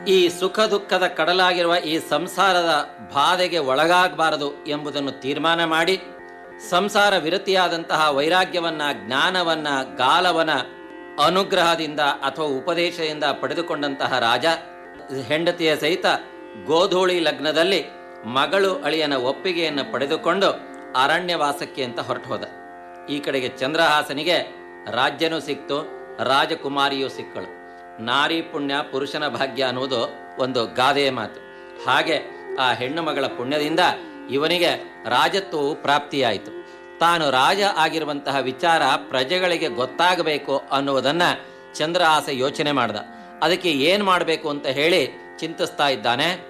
ಈ ಸುಖ ದುಃಖದ ಕಡಲಾಗಿರುವ ಈ ಸಂಸಾರದ ಬಾಧೆಗೆ ಒಳಗಾಗಬಾರದು ಎಂಬುದನ್ನು ತೀರ್ಮಾನ ಮಾಡಿ ಸಂಸಾರ ವಿರತಿಯಾದಂತಹ ವೈರಾಗ್ಯವನ್ನ, ಜ್ಞಾನವನ್ನ ಗಾಲವನ ಅನುಗ್ರಹದಿಂದ ಅಥವಾ ಉಪದೇಶದಿಂದ ಪಡೆದುಕೊಂಡಂತಹ ರಾಜ ಹೆಂಡತಿಯ ಸಹಿತ ಗೋಧೂಳಿ ಲಗ್ನದಲ್ಲಿ ಮಗಳು ಅಳಿಯನ ಒಪ್ಪಿಗೆಯನ್ನು ಪಡೆದುಕೊಂಡು ಅರಣ್ಯವಾಸಕ್ಕೆ ಅಂತ ಹೊರಟು ಹೋದ. ಈ ಕಡೆಗೆ ಚಂದ್ರಹಾಸನಿಗೆ ರಾಜ್ಯನೂ ಸಿಕ್ತು, ರಾಜಕುಮಾರಿಯೂ ಸಿಕ್ಕಳು. ನಾರಿ ಪುಣ್ಯ ಪುರುಷನ ಭಾಗ್ಯ ಅನ್ನುವುದು ಒಂದು ಗಾದೆಯ ಮಾತು. ಹಾಗೆ ಆ ಹೆಣ್ಣು ಮಗಳ ಪುಣ್ಯದಿಂದ ಇವನಿಗೆ ರಾಜತ್ವವು ಪ್ರಾಪ್ತಿಯಾಯಿತು. ತಾನು ರಾಜ ಆಗಿರುವಂತಹ ವಿಚಾರ ಪ್ರಜೆಗಳಿಗೆ ಗೊತ್ತಾಗಬೇಕು ಅನ್ನುವುದನ್ನ ಚಂದ್ರಹಾಸ ಯೋಚನೆ ಮಾಡ್ದ. ಅದಕ್ಕೆ ಏನ್ ಮಾಡಬೇಕು ಅಂತ ಹೇಳಿ ಚಿಂತಿಸ್ತಾ ಇದ್ದಾನೆ.